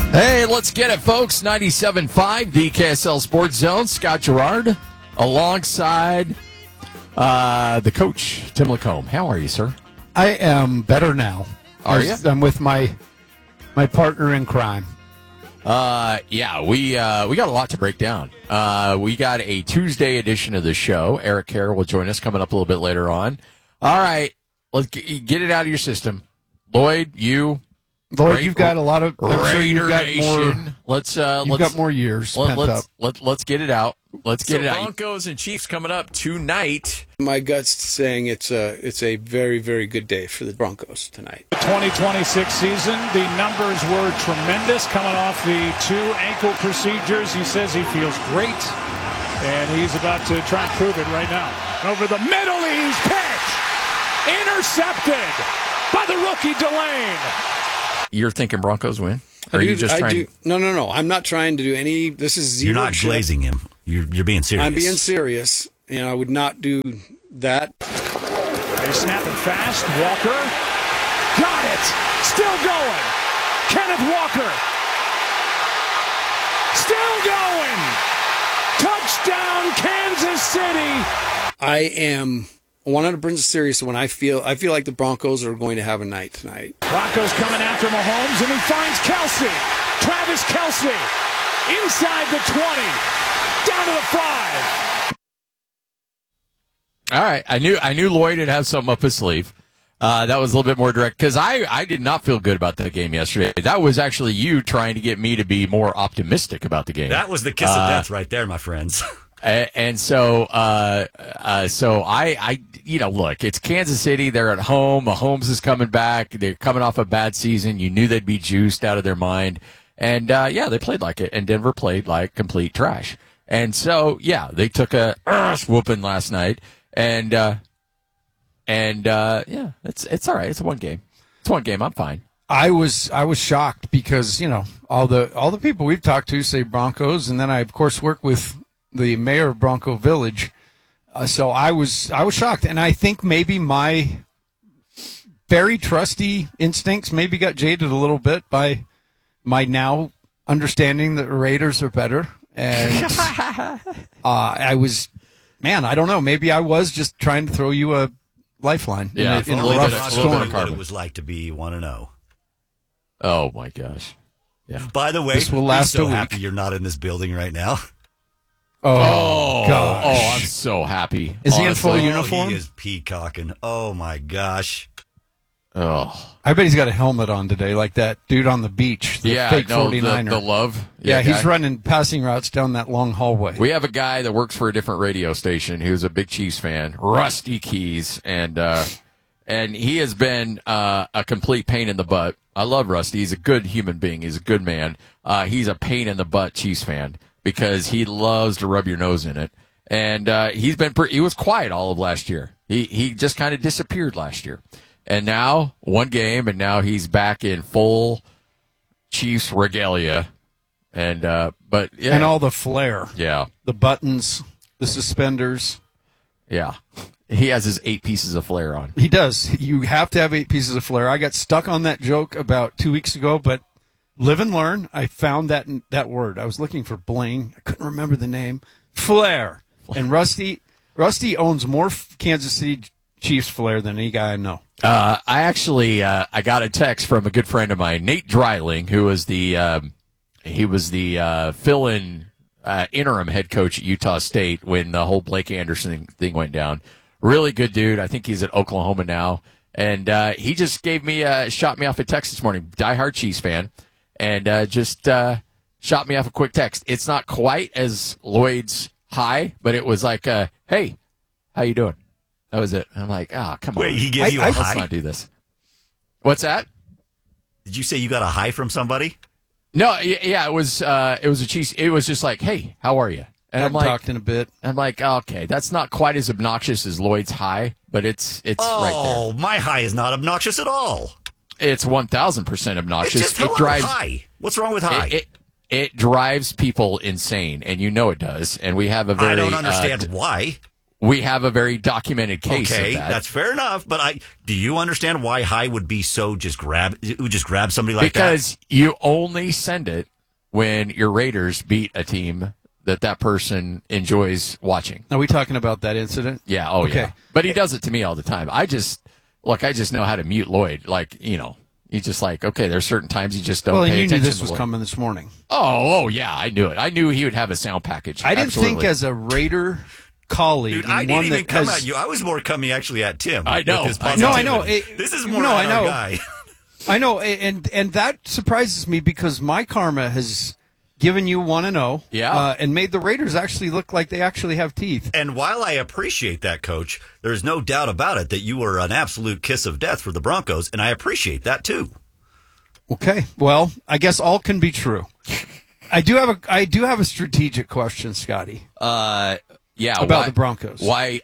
Hey, let's get it, folks. 97.5, the KSL Sports Zone. Scott Gerard alongside the coach, Tim Lacombe. How are you, sir? I am better now. Are you? I'm with my partner in crime. Yeah, we got a lot to break down. We got a Tuesday edition of the show. Eric Kerr will join us coming up a little bit later on. All right, let's get it out of your system. Lloyd, Lloyd, Great, you've got a lot of. I'm sure you've got more. Let's got more years pent up. Let's get it out. Let's get it out. Broncos and Chiefs coming up tonight. My gut's saying it's a very, very good day for the Broncos tonight. The 2026 season, the numbers were tremendous coming off the 2 ankle procedures. He says he feels great, and he's about to try and prove it right now. Over the middle, he's pitched. Intercepted by the rookie Delane. You're thinking Broncos win? Or are you just trying? No. I'm not trying to do any. This is zero. You're not glazing him. You're being serious. I'm being serious, and I would not do that. They snap it fast. Walker got it. Still going. Kenneth Walker. Still going. Touchdown, Kansas City. I am 100% serious when I feel like the Broncos are going to have a night tonight. Broncos coming after Mahomes, and he finds Kelce. Travis Kelce inside the 20, down to the 5. All right, I knew Lloyd would have something up his sleeve. That was a little bit more direct because I did not feel good about that game yesterday. That was actually you trying to get me to be more optimistic about the game. That was the kiss of death right there, my friends. And so I look, it's Kansas City. They're at home. Mahomes is coming back. They're coming off a bad season. You knew they'd be juiced out of their mind. And, they played like it. And Denver played like complete trash. And so, they took a whooping last night. And it's all right. It's one game. It's one game. I'm fine. I was shocked because, all the people we've talked to say Broncos. And then I, of course, work with the mayor of Bronco Village. So I was shocked, and I think maybe my very trusty instincts maybe got jaded a little bit by my now understanding that the Raiders are better. And I don't know. Maybe I was just trying to throw you a lifeline in a rough storm. What it was like to be 1-0. Oh my gosh! Yeah. By the way, this will last I'm so a week. happy you're not in this building right now. Oh gosh! Oh, I'm so happy. Is he in full uniform? He is peacocking. Oh my gosh! Oh, I bet he's got a helmet on today, like that dude on the beach. The fake 49er. The love. Yeah, he's running passing routes down that long hallway. We have a guy that works for a different radio station who's a big Chiefs fan, Rusty Keys, and he has been a complete pain in the butt. I love Rusty. He's a good human being. He's a good man. He's a pain in the butt Chiefs fan because he loves to rub your nose in it. And he was quiet all of last year. He just kind of disappeared last year. And now, one game, and now he's back in full Chiefs regalia. And and all the flair. Yeah. The buttons, the suspenders. Yeah. He has his 8 pieces of flair on. He does. You have to have 8 pieces of flair. I got stuck on that joke about 2 weeks ago, but live and learn. I found that word. I was looking for bling. I couldn't remember the name. Flair. And Rusty owns more Kansas City Chiefs flair than any guy I know. I got a text from a good friend of mine, Nate Dreiling, who was the fill-in interim head coach at Utah State when the whole Blake Anderson thing went down. Really good dude. I think he's at Oklahoma now. And he just shot me off a text this morning, diehard Chiefs fan, and just shot me off a quick text. It's not quite as Lloyd's high, but it was like, hey, how you doing? That was it. I'm like, come on. Wait, he gave you a high? Let's not do this. What's that? Did you say you got a high from somebody? No, yeah, it was a Chiefs. It was just like, hey, how are you? And I'm like, talked in a bit. I'm like, okay, that's not quite as obnoxious as Lloyd's high, but it's right there. Oh, my high is not obnoxious at all. It's 1,000% obnoxious. It's just high. What's wrong with high? It drives people insane, and you know it does. And we have a very. I don't understand why. we have a very documented case Okay, of that. that's fair enough. But do you understand why High would be so grab somebody like that? Because you only send it when your Raiders beat a team that person enjoys watching. Are we talking about that incident? Yeah, oh Okay. yeah. But he does it to me all the time. I just know how to mute Lloyd. Like, he's just like, okay, there's certain times you just don't Well, pay and you knew attention this to was Lloyd. coming this morning. Oh, yeah, I knew it. I knew he would have a sound package. I didn't Absolutely. think as a Raider colleague, Dude, and I didn't one even that come has, at you. I was more coming actually at Tim. I know. with his I know. No, I know. positivity. This is more No, I our know. guy. I know, and that surprises me because my karma has given you 1-0, Yeah. and made the Raiders actually look like they actually have teeth. And while I appreciate that, Coach, there's no doubt about it that you were an absolute kiss of death for the Broncos, and I appreciate that too. Okay, well, I guess all can be true. I do have a strategic question, Scotty. Yeah, about the Broncos. Why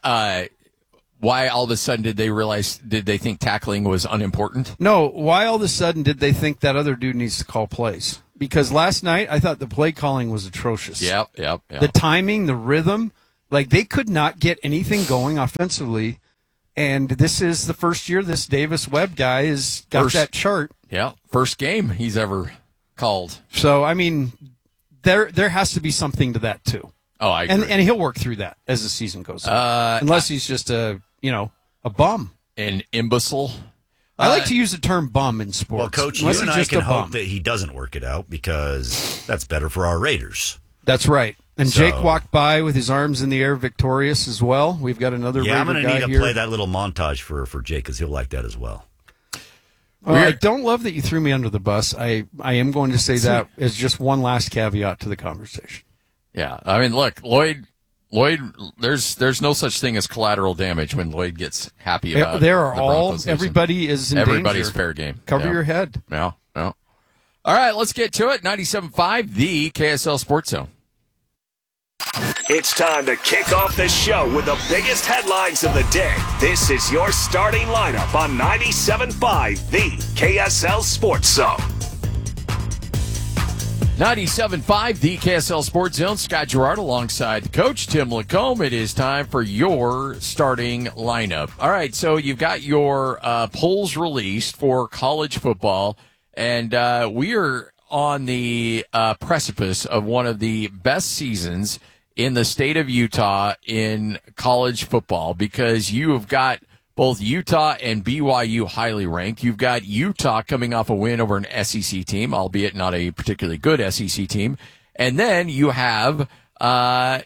all of a sudden did they think tackling was unimportant? No, why all of a sudden did they think that other dude needs to call plays? Because last night I thought the play calling was atrocious. Yep. The timing, the rhythm, like they could not get anything going offensively. And this is the first year this Davis Webb guy has got that chart. Yeah, first game he's ever called. So I mean, there has to be something to that too. Oh, I agree. And he'll work through that as the season goes on. Unless he's just a bum. An imbecile. I like to use the term bum in sports. Well, Coach, unless you and he's I just can a bum. hope that he doesn't work it out because that's better for our Raiders. That's right. And So- Jake walked by with his arms in the air, victorious as well. We've got another Yeah, I'm Raider going to guy need to here. play that little montage for Jake because he'll like that as well. Well, I don't love that you threw me under the bus. I am going to say that as just one last caveat to the conversation. Yeah, I mean, look, Lloyd. There's no such thing as collateral damage when Lloyd gets happy about. There are the all. Broncos losing. Everybody is in Everybody's danger. fair game. Cover Yeah. your head. Yeah. All right, let's get to it. 97.5, the KSL Sports Zone. It's time to kick off the show with the biggest headlines of the day. This is your starting lineup on 97.5, the KSL Sports Zone. 97.5, the KSL Sports Zone. Scott Gerard alongside Coach Tim Lacombe. It is time for your starting lineup. All right, so you've got your polls released for college football, and we are on the precipice of one of the best seasons in the state of Utah in college football because you have got both Utah and BYU highly ranked. You've got Utah coming off a win over an SEC team, albeit not a particularly good SEC team. And then you have the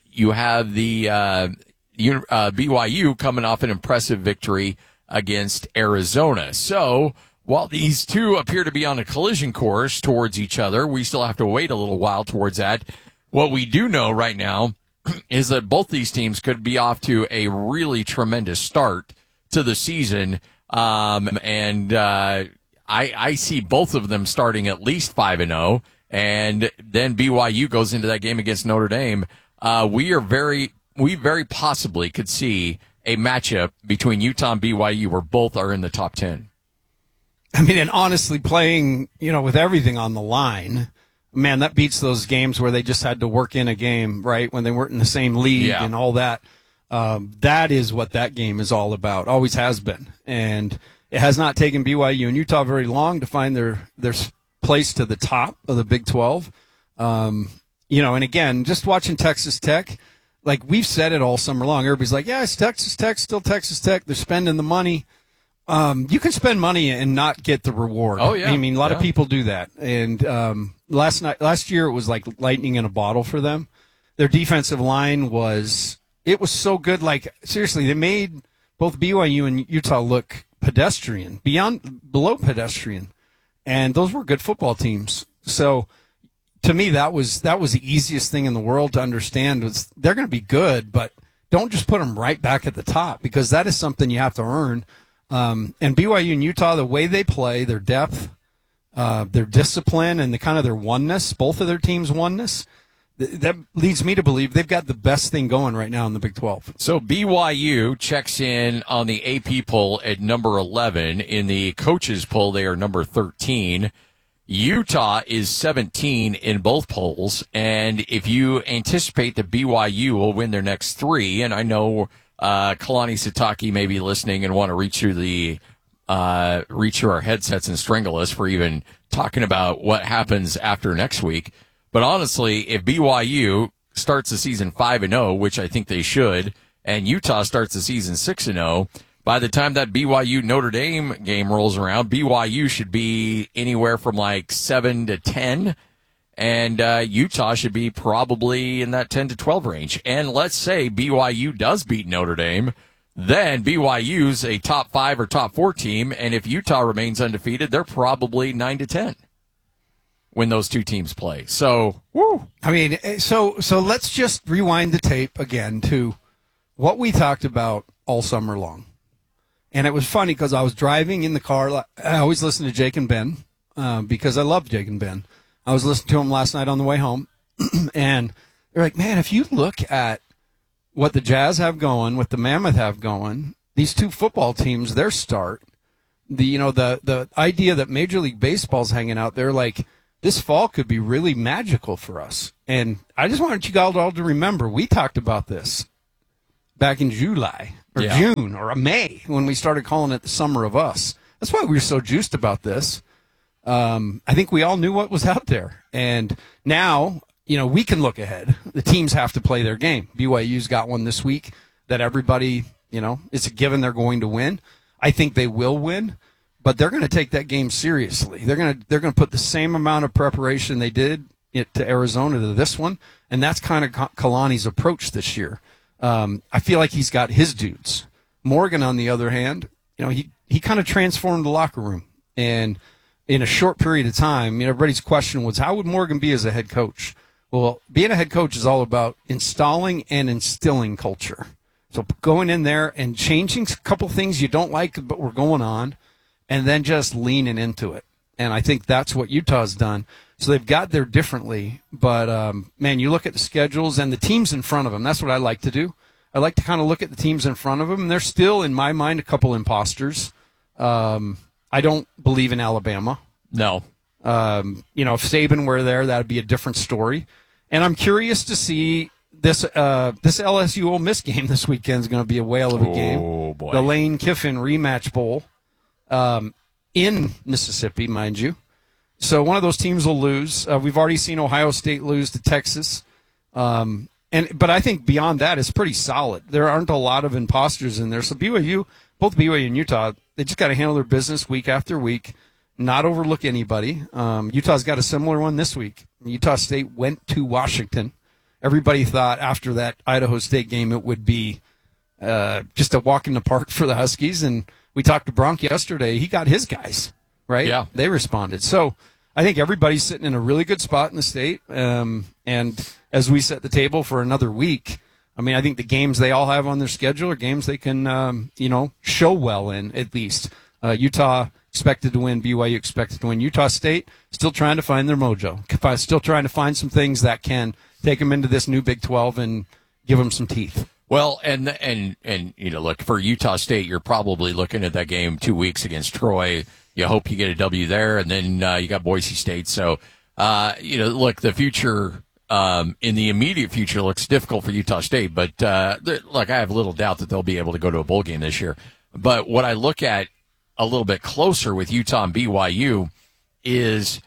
BYU coming off an impressive victory against Arizona. So while these two appear to be on a collision course towards each other, we still have to wait a little while towards that. What we do know right now is that both these teams could be off to a really tremendous start to the season. I see both of them starting at least 5-0, and then BYU goes into that game against Notre Dame. We very possibly could see a matchup between Utah and BYU where both are in the top 10. I mean, and honestly, playing, with everything on the line, man, that beats those games where they just had to work in a game, right? When they weren't in the same league and all that. That is what that game is all about. Always has been. And it has not taken BYU and Utah very long to find their place to the top of the Big 12. And again, just watching Texas Tech, like we've said it all summer long. Everybody's like, yeah, it's Texas Tech, still Texas Tech. They're spending the money. You can spend money and not get the reward. Oh, yeah. I mean, a lot of people do that. And last year it was like lightning in a bottle for them. Their defensive line was so good. Like, seriously, they made both BYU and Utah look pedestrian, below pedestrian. And those were good football teams. So to me, that was the easiest thing in the world to understand was they're going to be good, but don't just put them right back at the top because that is something you have to earn. And BYU and Utah, the way they play, their depth, their discipline, and their oneness, both of their teams' oneness, that leads me to believe they've got the best thing going right now in the Big 12. So BYU checks in on the AP poll at number 11. In the coaches poll, they are number 13. Utah is 17 in both polls. And if you anticipate that BYU will win their next three, and I know Kalani Sitake may be listening and want to reach through our headsets and strangle us for even talking about what happens after next week. But honestly, if BYU starts the season 5-0, which I think they should, and Utah starts the season 6-0, by the time that BYU Notre Dame game rolls around, BYU should be anywhere from like 7-10, and Utah should be probably in that 10-12 range. And let's say BYU does beat Notre Dame, then BYU's a top 5 or top 4 team, and if Utah remains undefeated, they're probably 9-10 when those two teams play. So, woo. I mean, so let's just rewind the tape again to what we talked about all summer long. And it was funny because I was driving in the car. I always listen to Jake and Ben because I love Jake and Ben. I was listening to them last night on the way home, and they're like, man, if you look at what the Jazz have going, what the Mammoth have going, these two football teams, their start, the idea that Major League Baseball's hanging out there, like, this fall could be really magical for us. And I just wanted you guys all to remember, we talked about this back in July or June or May when we started calling it the Summer of Us. That's why we were so juiced about this. I think we all knew what was out there. And now, we can look ahead. The teams have to play their game. BYU's got one this week that everybody, it's a given they're going to win. I think they will win, but they're going to take that game seriously. They're going to put the same amount of preparation they did to Arizona to this one, and that's kind of Kalani's approach this year. I feel like he's got his dudes. Morgan, on the other hand, he kind of transformed the locker room, and in a short period of time, everybody's question was, how would Morgan be as a head coach? Well, being a head coach is all about installing and instilling culture. So going in there and changing a couple things you don't like but we're going on, and then just leaning into it. And I think that's what Utah's done. So they've got there differently. But, man, you look at the schedules and the teams in front of them. That's what I like to do. I like to kind of look at the teams in front of them. And they're still, in my mind, a couple imposters. I don't believe in Alabama. No. If Saban were there, that would be a different story. And I'm curious to see this LSU Ole Miss game this weekend is going to be a whale of a game. Oh, boy. The Lane Kiffin rematch bowl in Mississippi, mind you. So one of those teams will lose. We've already seen Ohio State lose to Texas. But I think beyond that, it's pretty solid. There aren't a lot of imposters in there. So BYU, both BYU and Utah, they just got to handle their business week after week, not overlook anybody. Utah's got a similar one this week. Utah State went to Washington. Everybody thought after that Idaho State game it would be just a walk in the park for the Huskies. And we talked to Bronk yesterday. He got his guys, right? Yeah. They responded. So I think everybody's sitting in a really good spot in the state. And as we set the table for another week, I think the games they all have on their schedule are games they can, show well in, at least. Utah expected to win. BYU expected to win. Utah State still trying to find their mojo. Still trying to find some things that can take them into this new Big 12 and give them some teeth. Well, and look, for Utah State, you're probably looking at that game 2 weeks against Troy. You hope you get a W there, and then you got Boise State. So, look, the future in the immediate future looks difficult for Utah State. But, I have little doubt that they'll be able to go to a bowl game this year. But what I look at a little bit closer with Utah and BYU is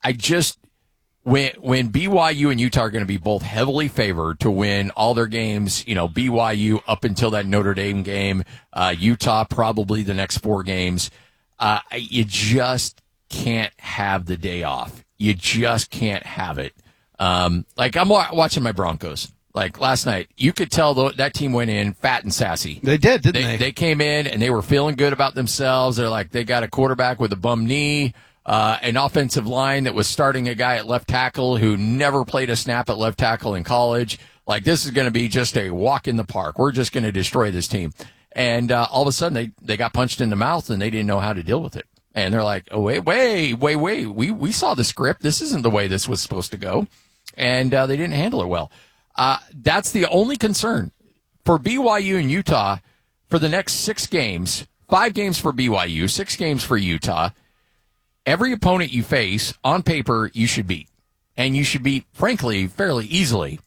when BYU and Utah are going to be both heavily favored to win all their games, BYU up until that Notre Dame game, Utah probably the next 4 games, you just can't have the day off. You just can't have it. I'm watching my Broncos. Like last night, you could tell that team went in fat and sassy. They did, didn't they? They came in and they were feeling good about themselves. They're like, they got a quarterback with a bum knee, an offensive line that was starting a guy at left tackle who never played a snap at left tackle in college. Like, this is going to be just a walk in the park. We're just going to destroy this team. And all of a sudden, they got punched in the mouth and they didn't know how to deal with it. And they're like, oh, wait. We saw the script. This isn't the way this was supposed to go. And they didn't handle it well. That's the only concern for BYU and Utah for the next 6 games, 5 games for BYU, 6 games for Utah. Every opponent you face, on paper, you should beat. And you should beat, frankly, fairly easily.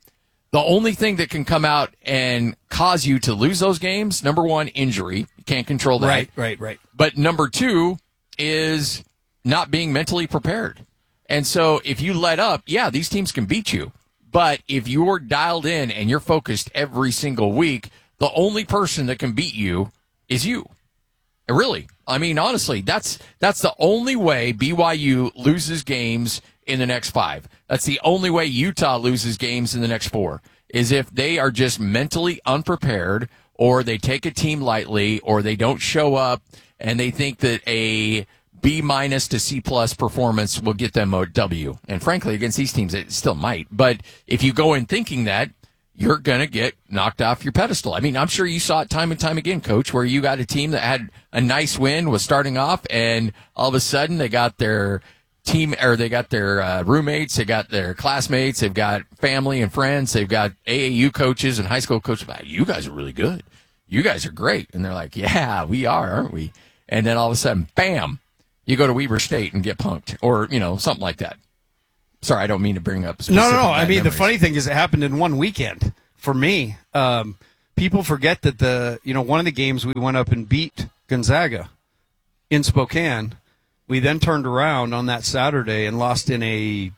The only thing that can come out and cause you to lose those games, number one, injury. You can't control that. Right. But number two is not being mentally prepared. And so if you let up, yeah, these teams can beat you. But if you're dialed in and you're focused every single week, the only person that can beat you is you. Really. I mean, honestly, that's the only way BYU loses games in the next 5. That's the only way Utah loses games in the next 4, is if they are just mentally unprepared, or they take a team lightly, or they don't show up and they think that a B- to C+ performance will get them a W. And frankly, against these teams, it still might. But if you go in thinking that, you're going to get knocked off your pedestal. I mean, I'm sure you saw it time and time again, Coach, where you got a team that had a nice win, was starting off, and all of a sudden they got their team, or they got their roommates, they got their classmates, they've got family and friends, they've got AAU coaches and high school coaches. You guys are really good. You guys are great. And they're like, yeah, we are, aren't we? And then all of a sudden, bam, you go to Weber State and get punked, or, something like that. Sorry, I don't mean to bring up specific No. I mean, memories. the funny thing is it happened in one weekend for me. People forget that one of the games we went up and beat Gonzaga in Spokane. We then turned around on that Saturday and lost in a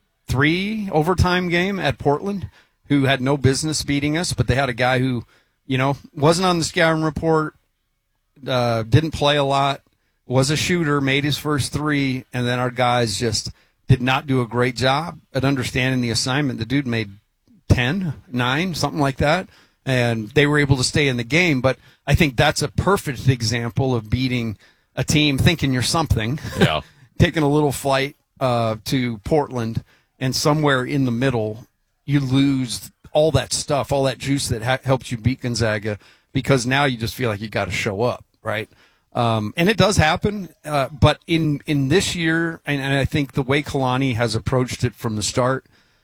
3 overtime game at Portland, who had no business beating us, but they had a guy who, wasn't on the scouting report, didn't play a lot, was a shooter, made his first 3, and then our guys just did not do a great job at understanding the assignment. The dude made 10, 9, something like that, and they were able to stay in the game. But I think that's a perfect example of beating a team thinking you're something, Yeah. taking a little flight to Portland, and somewhere in the middle you lose all that stuff, all that juice that helped you beat Gonzaga, because now you just feel like you got to show up, right? And it does happen, but in this year, and I think the way Kalani has approached it from the start,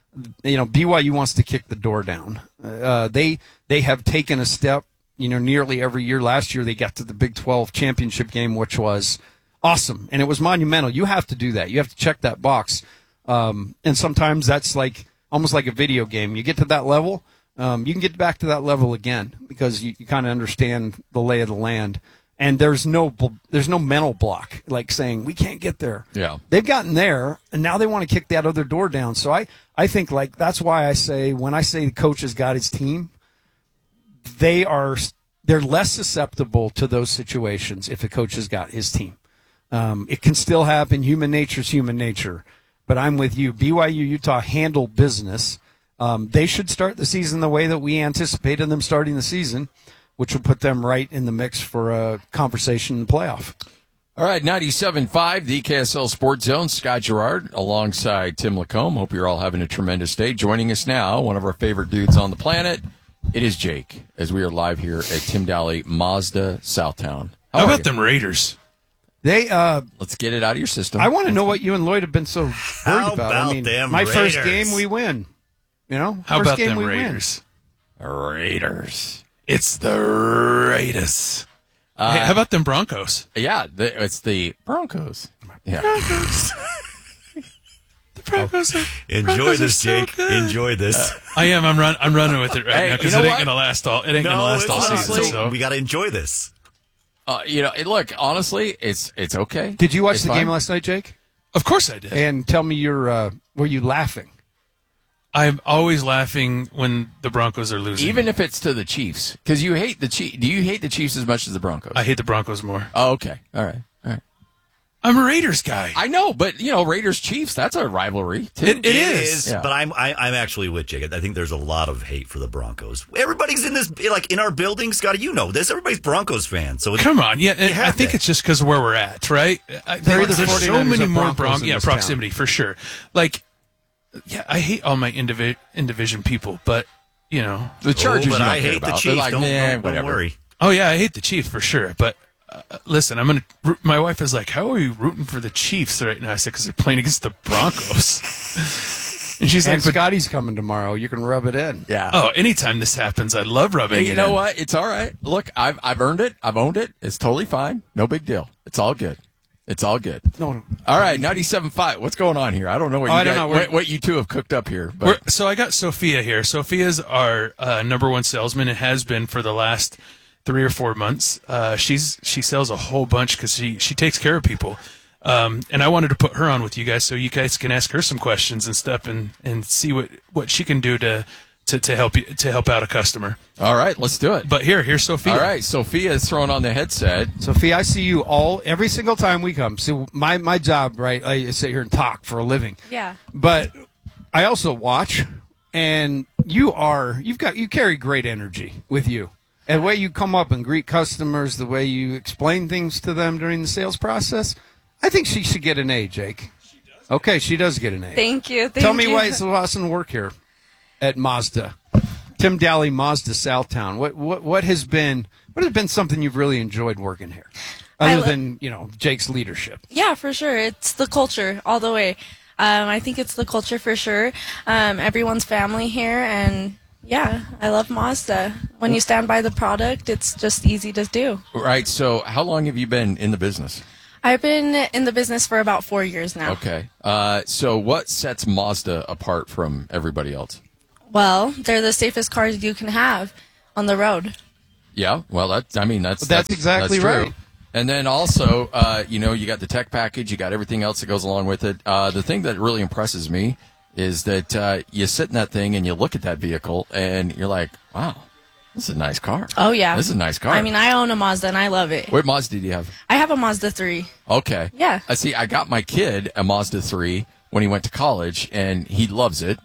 BYU wants to kick the door down. They have taken a step, nearly every year. Last year they got to the Big 12 championship game, which was awesome, and it was monumental. You have to do that. You have to check that box, and sometimes that's like almost like a video game. You get to that level, you can get back to that level again because you kind of understand the lay of the land. And there's no mental block, like saying we can't get there. Yeah. They've gotten there, and now they want to kick that other door down. So I think that's why I say, when I say the coach has got his team, they're less susceptible to those situations if the coach has got his team. It can still happen. Human nature is human nature. But I'm with you. BYU, Utah handle business. They should start the season the way that we anticipated them starting the season, which will put them right in the mix for a conversation in the playoff. All right, 97.5, the KSL Sports Zone. Scott Gerard alongside Tim Lacombe. Hope you're all having a tremendous day. Joining us now, one of our favorite dudes on the planet, it is Jake, as we are live here at Tim Daly Mazda Southtown. How about them Raiders? Let's get it out of your system. I want to know what you and Lloyd have been so worried How about them my first Raiders? game, we win. How first about game them we Raiders? Raiders. It's the Raiders. Hey, how about them Broncos? Yeah, it's the Broncos. Yeah. The Broncos. Enjoy this, so Jake. good. Enjoy this. I am. I'm running with it right Hey, now because you it know ain't what? gonna last all. It ain't gonna last all honestly, season. So We got to enjoy this. Look, honestly, it's okay. Did you watch It's the fine. game last night, Jake? of course I did. And tell me were you laughing? I'm always laughing when the Broncos are losing. Even if it's to the Chiefs, because you hate the Chiefs. Do you hate the Chiefs as much as the Broncos? I hate the Broncos more. Oh, okay. All right. I'm a Raiders guy. I know, but Raiders Chiefs, that's a rivalry too. It is. Yeah. But I'm actually with Jake. I think there's a lot of hate for the Broncos. Everybody's in this, like in our building, Scotty, this. Everybody's Broncos fans. So Come on, yeah. And have I think to. it's just because of where we're at, right? They're the There's 49ers so many of more Broncos in this proximity for sure. Like, yeah, I hate all my in-division people, but the Chargers, but you don't I care hate the about. Chiefs. They're like, Don't whatever. worry. oh yeah, I hate the Chiefs for sure. But listen, I'm gonna. My wife is like, "How are you rooting for the Chiefs right now?" I said, "Because they're playing against the Broncos." And she's And like, "But Scotty's coming tomorrow. You can rub it in. Yeah. oh, anytime this happens, I love rubbing Hey, it you know in. what? It's all right. Look, I've earned it. I've owned it. It's totally fine. No big deal. It's all good. It's all good. No. All right, 97.5. What's going on here? I don't know what what you two have cooked up here. But So I got Sophia here. Sophia's our number one salesman and has been for the last 3 or 4 months. She sells a whole bunch because she takes care of people. And I wanted to put her on with you guys so you guys can ask her some questions and stuff and see what she can do to help out a customer. all right, let's do it. But here's Sophia. All right, Sophia is throwing on the headset. Sophia, I see you every single time we come. So my job, right? I sit here and talk for a living. Yeah. But I also watch, and you carry great energy with you. And the way you come up and greet customers, the way you explain things to them during the sales process, I think she should get an A, Jake. She does. Okay, she does get an A. Thank you. Tell me why it's so awesome to work here at Mazda. Tim Daly, Mazda Southtown. What has been something you've really enjoyed working here? Other than, Jake's leadership. Yeah, for sure. It's the culture all the way. I think it's the culture for sure. Everyone's family here, and yeah, I love Mazda. When you stand by the product, it's just easy to do. Right, so how long have you been in the business? I've been in the business for about 4 years now. Okay. So what sets Mazda apart from everybody else? Well, they're the safest cars you can have on the road. Yeah, well, that's exactly true. right. And then also, you got the tech package, you got everything else that goes along with it. The thing that really impresses me is that you sit in that thing and you look at that vehicle and you're like, wow, this is a nice car. Oh, yeah. This is a nice car. I mean, I own a Mazda and I love it. What Mazda do you have? I have a Mazda 3. Okay. Yeah. See, I got my kid a Mazda 3 when he went to college, and he loves it.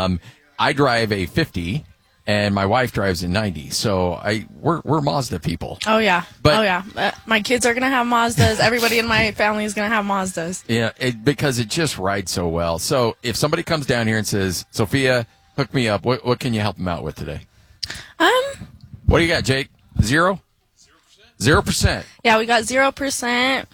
I drive a 50, and my wife drives a 90, so we're Mazda people. Oh, yeah. But my kids are going to have Mazdas. Everybody in my family is going to have Mazdas. Yeah, because it just rides so well. So if somebody comes down here and says, Sophia, hook me up, what can you help them out with today? What do you got, Jake? 0%? 0%. Yeah, we got 0%.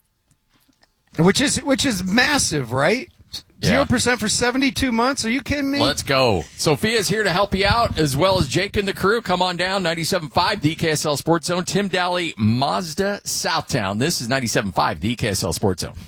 Which is massive, right? Yeah. 0% for 72 months? Are you kidding me? Let's go. Sophia's here to help you out, as well as Jake and the crew. Come on down, 97.5, the KSL Sports Zone. Tim Daly, Mazda Southtown. This is 97.5, the KSL Sports Zone.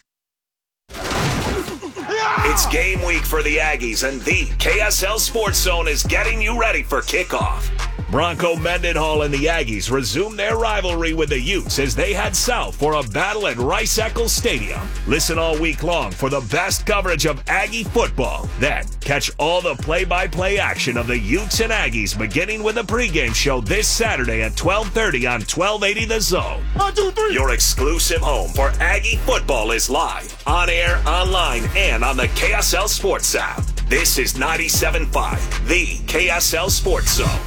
It's game week for the Aggies, and the KSL Sports Zone is getting you ready for kickoff. Bronco Mendenhall and the Aggies resume their rivalry with the Utes as they head south for a battle at Rice-Eccles Stadium. Listen all week long for the best coverage of Aggie football. Then catch all the play-by-play action of the Utes and Aggies beginning with a pregame show this Saturday at 12:30 on 1280 The Zone. 1, 2, 3. Your exclusive home for Aggie football is live, on air, online, and on the KSL Sports app. This is 97.5, the KSL Sports Zone.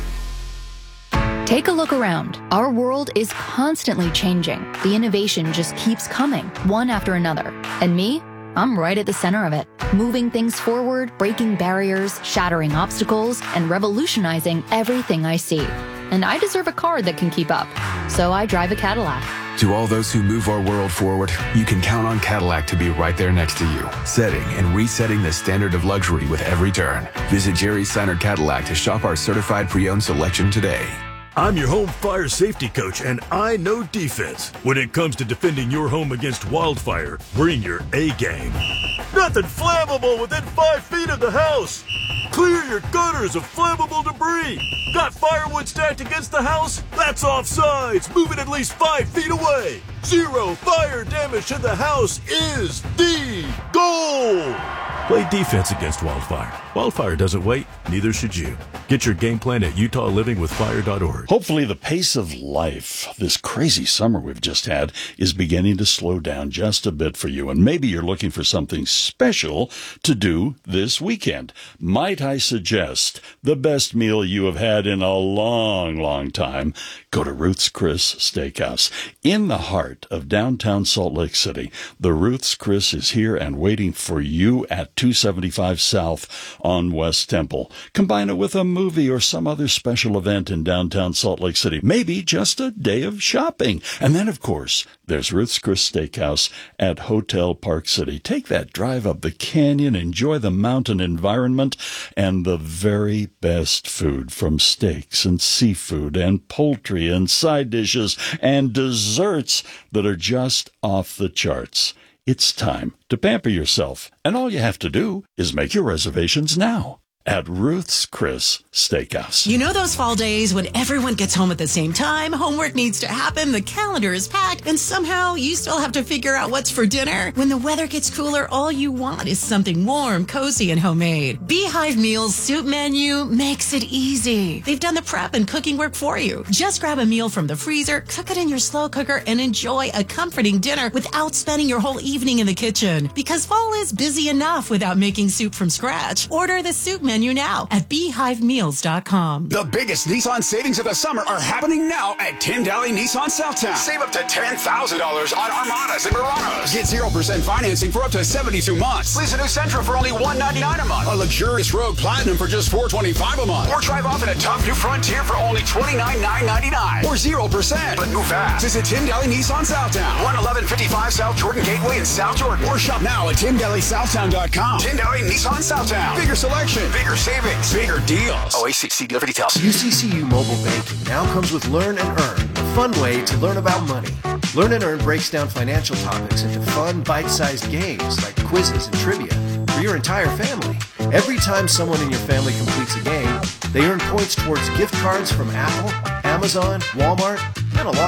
Take a look around. Our world is constantly changing. The innovation just keeps coming, one after another. And me? I'm right at the center of it, moving things forward, breaking barriers, shattering obstacles, and revolutionizing everything I see. And I deserve a car that can keep up. So I drive a Cadillac. To all those who move our world forward, you can count on Cadillac to be right there next to you, setting and resetting the standard of luxury with every turn. Visit Jerry Seiner Cadillac to shop our certified pre-owned selection today. I'm your home fire safety coach, and I know defense. When it comes to defending your home against wildfire, bring your A game. Nothing flammable within 5 feet of the house. Clear your gutters of flammable debris. Got firewood stacked against the house? That's offsides. Move it at least 5 feet away. 0 fire damage to the house is the goal. Play defense against wildfire. Wildfire doesn't wait, neither should you. Get your game plan at UtahLivingWithFire.org. Hopefully the pace of life, this crazy summer we've just had, is beginning to slow down just a bit for you. And maybe you're looking for something special to do this weekend. Might I suggest the best meal you have had in a long, long time? Go to Ruth's Chris Steakhouse. In the heart of downtown Salt Lake City, the Ruth's Chris is here and waiting for you at 275 South on West Temple. Combine it with a movie or some other special event in downtown Salt Lake City. Maybe just a day of shopping. And then, of course, there's Ruth's Chris Steakhouse at Hotel Park City. Take that drive up the canyon, enjoy the mountain environment, and the very best food, from steaks and seafood and poultry and side dishes and desserts that are just off the charts. It's time to pamper yourself, and all you have to do is make your reservations now at Ruth's Chris Steakhouse. You know those fall days when everyone gets home at the same time, homework needs to happen, the calendar is packed, and somehow you still have to figure out what's for dinner? When the weather gets cooler, all you want is something warm, cozy, and homemade. Beehive Meals soup menu makes it easy. They've done the prep and cooking work for you. Just grab a meal from the freezer, cook it in your slow cooker, and enjoy a comforting dinner without spending your whole evening in the kitchen. Because fall is busy enough without making soup from scratch. Order the soup menu now at beehivemeals.com. The biggest Nissan savings of the summer are happening now at Tyndale Nissan Southtown. Save up to $10,000 on Armadas and Muranos. Get 0% financing for up to 72 months. Lease a new Sentra for only $199 a month. A luxurious Rogue Platinum for just $425 a month. Or drive off in a tough new Frontier for only $29,999. Or 0%. But move fast. Visit Tyndale Nissan Southtown. 11155 South Jordan Gateway in South Jordan. Or shop now at TyndaleSouthtown.com. Tyndale Nissan Southtown. Bigger selection. Bigger savings, bigger deals. OACC dealer for details. UCCU Mobile Banking now comes with Learn and Earn, a fun way to learn about money. Learn and Earn breaks down financial topics into fun, bite-sized games like quizzes and trivia for your entire family. Every time someone in your family completes a game, they earn points towards gift cards from Apple, Amazon, Walmart, and a lot